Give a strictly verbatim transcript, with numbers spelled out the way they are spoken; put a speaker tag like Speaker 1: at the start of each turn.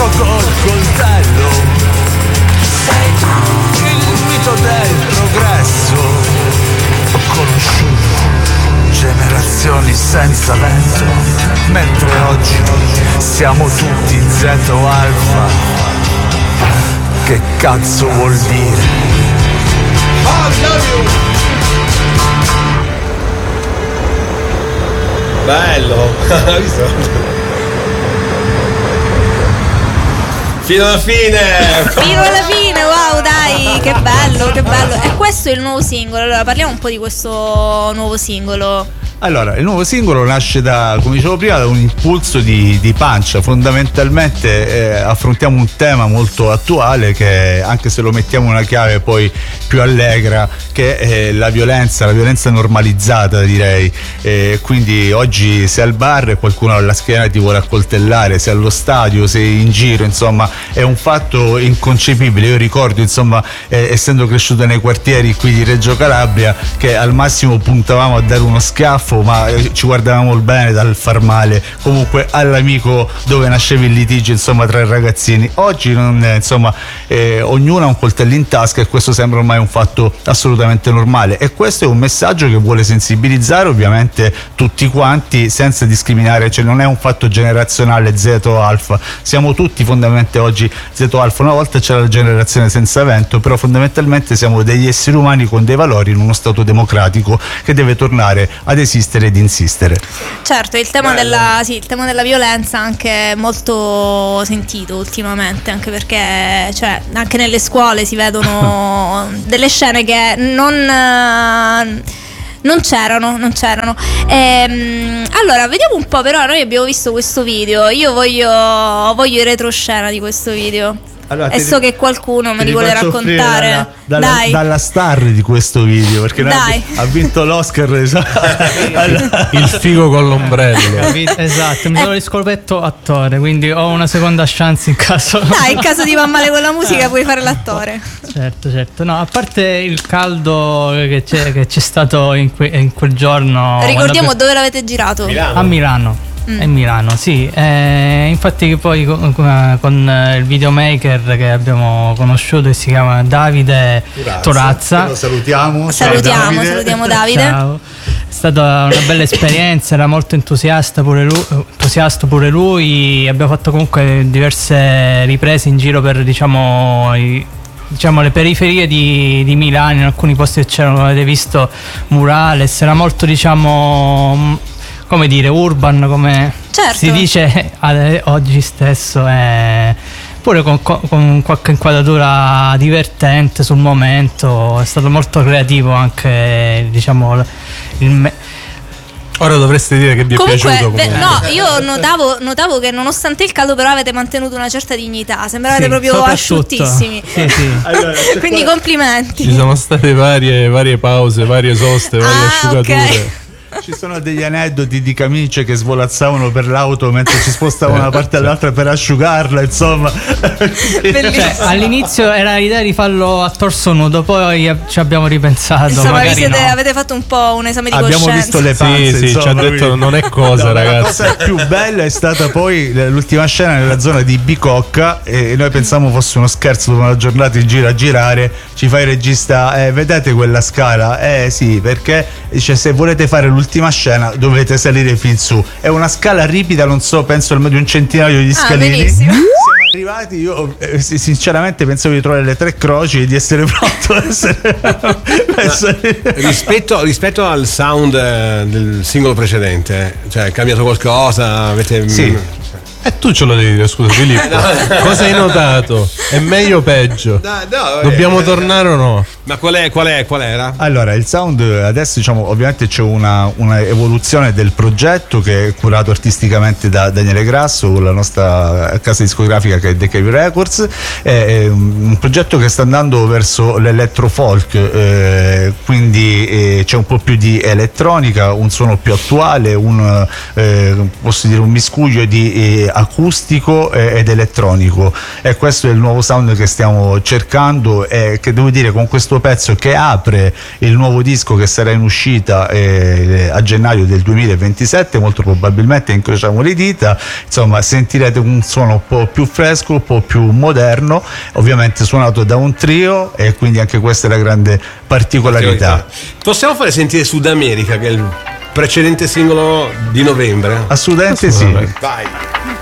Speaker 1: col coltello. Sei tu il mito del progresso. Ho conosciuto generazioni senza vento, mentre oggi siamo tutti Z o Alfa. Che cazzo vuol dire?
Speaker 2: Bello, hai visto? Fino alla fine!
Speaker 3: Fino alla fine, wow, dai, che bello, che bello. E questo è il nuovo singolo. Allora parliamo un po' di questo nuovo singolo.
Speaker 1: Allora, il nuovo singolo nasce da, come dicevo prima, da un impulso di, di pancia. Fondamentalmente eh, affrontiamo un tema molto attuale che, anche se lo mettiamo in una chiave poi più allegra, che è la violenza, la violenza normalizzata, direi. Eh, quindi oggi sei al bar e qualcuno alla schiena ti vuole accoltellare, sei allo stadio, sei in giro, insomma è un fatto inconcepibile. Io ricordo, insomma, eh, essendo cresciuto nei quartieri qui di Reggio Calabria, che al massimo puntavamo a dare uno schiaffo, ma ci guardavamo bene dal far male comunque all'amico dove nasceva il litigio, insomma, tra i ragazzini. Oggi non, insomma, eh, ognuno ha un coltello in tasca e questo sembra ormai un fatto assolutamente normale, e questo è un messaggio che vuole sensibilizzare ovviamente tutti quanti senza discriminare, cioè non è un fatto generazionale Z o Alfa, siamo tutti fondamentalmente oggi Z o Alfa. Una volta c'era la generazione senza vento, però fondamentalmente siamo degli esseri umani con dei valori in uno stato democratico che deve tornare ad esistere ed insistere.
Speaker 3: Certo, il tema della, sì, il tema della violenza anche molto sentito ultimamente, anche perché, cioè, anche nelle scuole si vedono delle scene che non non c'erano, non c'erano. Ehm, allora, vediamo un po', però noi abbiamo visto questo video. Io voglio voglio il retroscena di questo video. Allora, e so che qualcuno me li vuole raccontare.
Speaker 1: Dalla, dalla,
Speaker 3: Dai.
Speaker 1: dalla star di questo video, perché
Speaker 3: Dai.
Speaker 1: ha vinto l'Oscar.
Speaker 4: Il figo con l'ombrello.
Speaker 5: Esatto, mi sono riscoperto attore, quindi ho una seconda chance in caso.
Speaker 3: Dai, in caso ti va male quella musica puoi fare l'attore.
Speaker 5: Certo, certo. No, a parte il caldo che c'è, che c'è stato in, que, in quel giorno.
Speaker 3: Ricordiamo
Speaker 5: quando...
Speaker 3: dove l'avete girato?
Speaker 2: Milano.
Speaker 5: A Milano.
Speaker 3: Mm.
Speaker 5: È Milano, sì. Eh, infatti poi con, con il videomaker che abbiamo conosciuto, che si chiama Davide Turazza, Turazza.
Speaker 1: Lo salutiamo.
Speaker 3: Salutiamo,
Speaker 1: Davide.
Speaker 3: salutiamo Davide.
Speaker 5: Ciao. È stata una bella esperienza, era molto entusiasta pure lui, entusiasta pure lui. Abbiamo fatto comunque diverse riprese in giro per, diciamo, i, diciamo le periferie di, di Milano. In alcuni posti che c'erano, avete visto, murales, era molto, diciamo, come dire, urban, come
Speaker 3: certo.
Speaker 5: si dice ad, oggi stesso, è pure con, con qualche inquadratura divertente sul momento. È stato molto creativo anche, diciamo, il me-
Speaker 4: Ora dovreste dire che vi è
Speaker 3: comunque,
Speaker 4: piaciuto.
Speaker 3: Beh, no, io notavo, notavo che nonostante il caldo però avete mantenuto una certa dignità, sembravate
Speaker 5: sì,
Speaker 3: proprio asciuttissimi.
Speaker 5: Sì, sì.
Speaker 1: Allora,
Speaker 3: quindi
Speaker 1: qua...
Speaker 3: complimenti.
Speaker 4: Ci sono state varie, varie pause, varie soste, varie
Speaker 3: ah,
Speaker 4: asciugature.
Speaker 3: Okay.
Speaker 1: Ci sono degli aneddoti di camicie che svolazzavano per l'auto mentre ci spostavano da una parte all'altra per asciugarla, insomma.
Speaker 5: Cioè, all'inizio era l'idea di farlo a torso nudo, poi ci abbiamo ripensato.
Speaker 3: Insomma, vi siete,
Speaker 5: no.
Speaker 3: avete fatto un po' un esame di
Speaker 1: Abbiamo
Speaker 3: coscienza.
Speaker 1: visto le panze,
Speaker 4: sì, sì,
Speaker 1: insomma,
Speaker 4: ci ha detto
Speaker 1: quindi...
Speaker 4: non è cosa,
Speaker 1: no,
Speaker 4: ragazzi.
Speaker 1: La cosa più bella è stata poi l'ultima scena nella zona di Bicocca, e noi pensavamo fosse uno scherzo dopo una giornata in giro a girare. Ci fa il regista, eh, vedete quella scala? Eh sì, perché dice, se volete fare l'ultima scena dovete salire fin su. È una scala ripida, non so, penso almeno di un centinaio di scalini.
Speaker 3: Ah, benissimo.
Speaker 1: Siamo arrivati, io eh, sinceramente pensavo di trovare le tre croci e di essere pronto ad essere, essere...
Speaker 2: rispetto, rispetto al sound eh, del singolo precedente, cioè è cambiato qualcosa? Avete...
Speaker 1: Sì.
Speaker 4: E tu ce lo devi dire, scusa Filippo. Cosa hai notato? È meglio o peggio?
Speaker 2: No, no,
Speaker 4: Dobbiamo
Speaker 2: eh,
Speaker 4: tornare o no?
Speaker 2: Ma qual è, qual è, qual era?
Speaker 1: Allora, il sound adesso, diciamo, ovviamente c'è una, una evoluzione del progetto che è curato artisticamente da Daniele Grasso con la nostra casa discografica che è The Cave Records. È un progetto che sta andando verso l'electro folk, eh, quindi eh, c'è un po' più di elettronica, un suono più attuale, un, eh, posso dire un miscuglio di eh, acustico ed elettronico, e questo è il nuovo sound che stiamo cercando e che, devo dire, con questo questo pezzo che apre il nuovo disco che sarà in uscita eh, a gennaio del duemilaventisette, molto probabilmente, incrociamo le dita. Insomma, sentirete un suono un po' più fresco, un po' più moderno, ovviamente suonato da un trio, e quindi anche questa è la grande particolarità.
Speaker 2: Possiamo fare sentire Sud America, che è il precedente singolo di novembre?
Speaker 1: Assolutamente sì.
Speaker 2: Vai.